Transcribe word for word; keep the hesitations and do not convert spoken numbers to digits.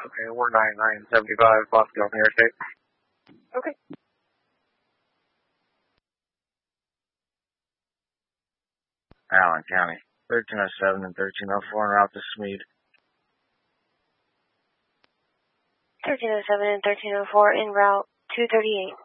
Okay, we're nine nine seventy-five, Boston on the interstate. Okay. Allen County, thirteen oh seven and thirteen oh four en route to Smead. thirteen oh seven and thirteen oh four en route two thirty-eight.